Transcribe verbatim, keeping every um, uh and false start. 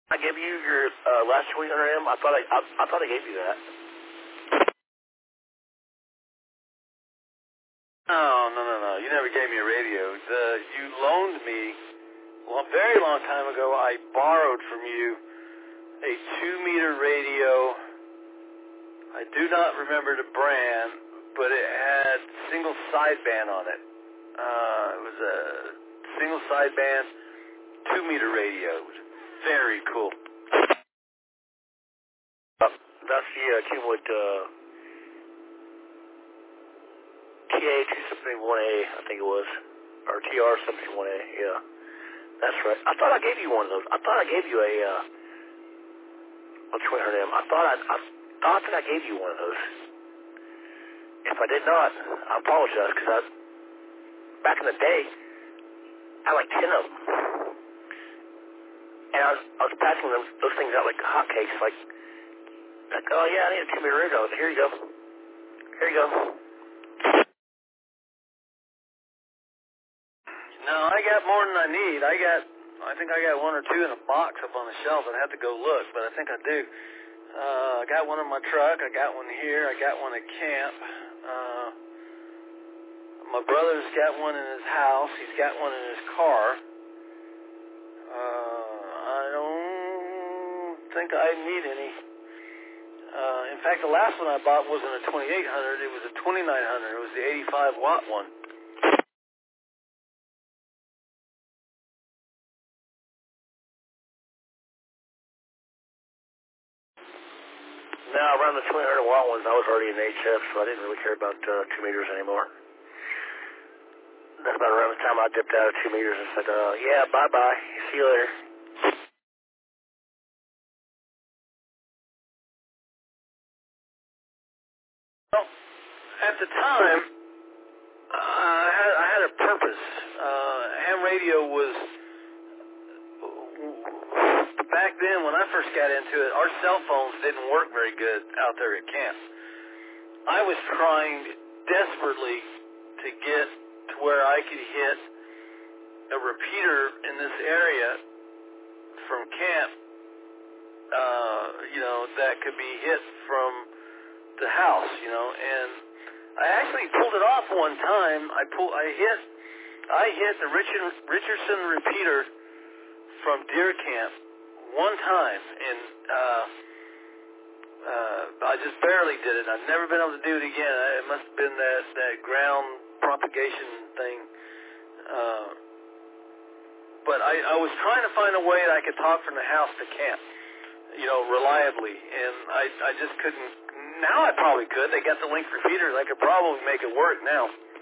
I gave you your uh, last twenty hundred M. I thought I, I, I thought I gave you that. Oh, no, no, no. You never gave me a radio. The, you loaned me, well, a very long time ago, I borrowed from you a two-meter radio. I do not remember the brand, but it had single sideband on it. Uh, it was a single sideband two-meter radio. It was very cool. Uh, that's the uh, Kingwood uh, T A two seventy-one A, I think it was, or T R seventy-one A. Yeah, that's right. I thought I gave you one of those. I thought I gave you a uh, a twenty hundred M. I thought I, I thought that I gave you one of those. If I did not, I apologize, because I back in the day I had like ten of them, and I was I was passing those those things out like hotcakes, like like oh yeah, I need a two meter radio. Here you go. Here you go. No, I got more than I need. I got, I think I got one or two in a box up on the shelf. I'd have to go look, but I think I do. Uh, I got one in my truck. I got one here. I got one at camp. Uh, my brother's got one in his house. He's got one in his car. Uh, I don't think I need any. Uh, in fact, the last one I bought wasn't a twenty-eight hundred. It was a twenty-nine hundred. It was the eighty-five watt one. No, around the twenty hundred watt ones, I was already in H F, so I didn't really care about uh, two meters anymore. That's about around the time I dipped out of two meters and said, uh, yeah, bye-bye. See you later. Well, at the time, uh, I, had, I had a purpose. Uh, ham radio was, back then when I first got into it, our cell phones didn't work very good out there at camp. I was trying desperately to get to where I could hit a repeater in this area from camp, uh, you know, that could be hit from the house, you know, and I actually pulled it off one time. I pull, I hit, I hit the Richard, Richardson repeater from deer camp one time, and uh, uh, I just barely did it. I've never been able to do it again. It must have been that, that ground propagation thing. Uh, but I, I was trying to find a way that I could talk from the house to camp, you know, reliably, and I, I just couldn't. Now I probably could. They got the link repeaters. I could probably make it work now.